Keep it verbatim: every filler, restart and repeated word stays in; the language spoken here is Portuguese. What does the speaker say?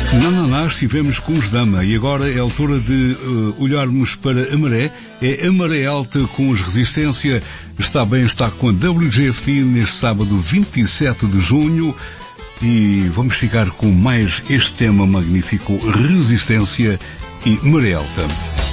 Não, não, nós estivemos com os Dama e agora é a altura de uh, olharmos para a Maré. É a Maré Alta com os Resistência. Está bem, está com a W G F T neste sábado vinte e sete de junho e vamos ficar com mais este tema magnífico, Resistência e Maré Alta.